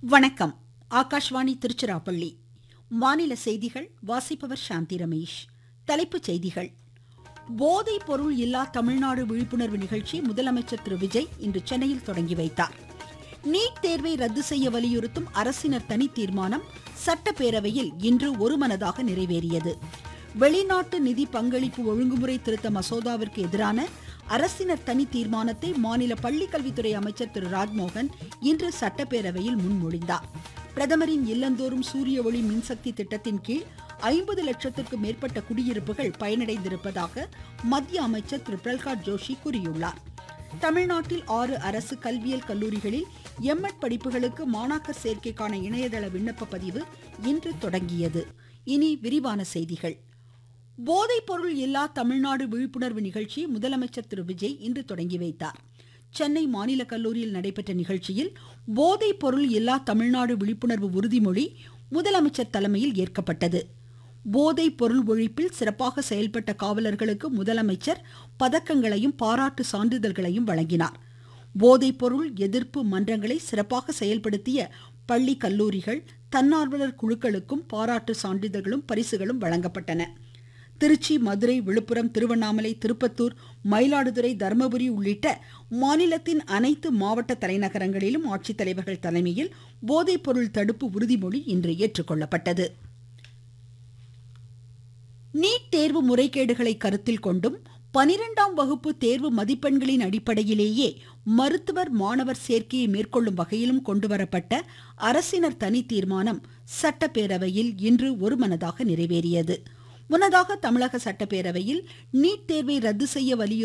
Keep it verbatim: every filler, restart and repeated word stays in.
வணக்கம். ஆகாஷ்வாணி திருச்சிராப்பள்ளி. மாநில செய்திகள் வாசிப்பவர் சாந்தி ரமேஷ். தலைப்புச் செய்திகள். போதைப் பொருள் இல்லா தமிழ்நாடு விழிப்புணர்வு நிகழ்ச்சி முதலமைச்சர் திரு விஜய் இன்று சென்னையில் தொடங்கி வைத்தார். நீட் தேர்வை ரத்து செய்ய வலியுறுத்தும் அரசினர் தனி தீர்மானம் சட்டப்பேரவையில் இன்று ஒருமனதாக நிறைவேறியது. வெளிநாட்டு நிதி பங்களிப்பு ஒழுங்குமுறை திருத்த மசோதாவிற்கு எதிரான அரசினர் தனி தீர்மானத்தை மாநில பள்ளிக்கல்வித்துறை அமைச்சர் திரு ராஜ்மோகன் இன்று சட்டப்பேரவையில் முன்மொழிந்தார். பிரதமரின் இல்லந்தோறும் சூரிய ஒளி மின்சக்தி திட்டத்தின் கீழ் ஐம்பது லட்சத்திற்கும் மேற்பட்ட குடியிருப்புகள் பயனடைந்திருப்பதாக மத்திய அமைச்சர் திரு பிரல்காத் ஜோஷி கூறியுள்ளார். தமிழ்நாட்டில் ஆறு அரசு கல்வியியல் கல்லூரிகளில் எம்.எட் படிப்புகளுக்கு மாணாக்கர் சேர்க்கைக்கான இணையதள விண்ணப்ப பதிவு இன்று தொடங்கியது. இனி விரிவான செய்திகள். போதைப் பொருள் இல்லா தமிழ்நாடு விழிப்புணர்வு நிகழ்ச்சியை முதலமைச்சர் திரு விஜய் இன்று தொடங்கி வைத்தார். சென்னை மாநில கல்லூரியில் நடைபெற்ற நிகழ்ச்சியில் போதைப் பொருள் இல்லா தமிழ்நாடு விழிப்புணர்வு உறுதிமொழி முதலமைச்சர் தலைமையில் ஏற்கப்பட்டது. போதைப் பொருள் ஒழிப்பில் சிறப்பாக செயல்பட்ட காவலர்களுக்கு முதலமைச்சர் பதக்கங்களையும் பாராட்டு சான்றிதழ்களையும் வழங்கினார். போதைப் பொருள் எதிர்ப்பு மன்றங்களை சிறப்பாக செயல்படுத்திய பள்ளி கல்லூரிகள் தன்னார்வலர் குழுக்களுக்கும் பாராட்டு சான்றிதழ்களும் பரிசுகளும் வழங்கப்பட்டன. திருச்சி, மதுரை, விழுப்புரம், திருவண்ணாமலை, திருப்பத்தூர், மயிலாடுதுறை, தர்மபுரி உள்ளிட்ட மாநிலத்தின் அனைத்து மாவட்ட தலைநகரங்களிலும் ஆட்சித்தலைவர்கள் தலைமையில் போதைப் பொருள் தடுப்பு உறுதிமொழி இன்று ஏற்றுக்கொள்ளப்பட்டது. நீட் தேர்வு முறைகேடுகளை கருத்தில் கொண்டும் பனிரெண்டாம் வகுப்பு தேர்வு மதிப்பெண்களின் அடிப்படையிலேயே மருத்துவர் மாணவர் சேர்க்கையை மேற்கொள்ளும் வகையிலும் கொண்டுவரப்பட்ட அரசினர் தனி தீர்மானம் சட்டப்பேரவையில் இன்று ஒருமனதாக நிறைவேறியது. முன்னதாக தமிழக சட்டப்பேரவையில் நீட் தேர்வை ரத்து செய்ய வலியுறுத்தி